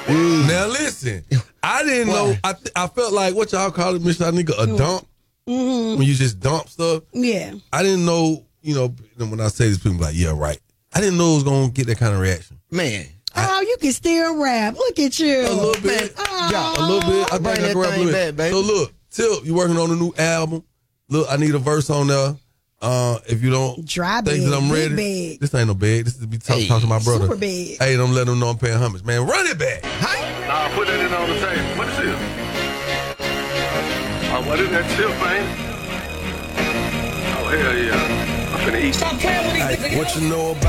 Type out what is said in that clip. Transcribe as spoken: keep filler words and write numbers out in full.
Mm. Now listen, I didn't know. I th- I felt like what y'all call it, Mister Nigga, a dump. Mm-hmm. When you just dump stuff. Yeah. I didn't know. You know, when I say this, people be like, yeah, right. I didn't know it was gonna get that kind of reaction. Man. Oh, you can still rap. Look at you. A little bit. Oh. Yeah, a little bit. I Bring think I that can rap a thing little back, bit. baby. So look, Tip, you working on a new album. Look, I need a verse on there. Uh, if you don't Dry think bag, that I'm big ready, bag. this ain't no bag. This is be talk, Hey, talk to my brother. super big. Hey, don't let them know I'm paying homage, man. Run it back. Nah, put that in on the table. What is this? Oh, what is that chip, man? Oh, hell yeah. I'm finna eat. Hey, what you know about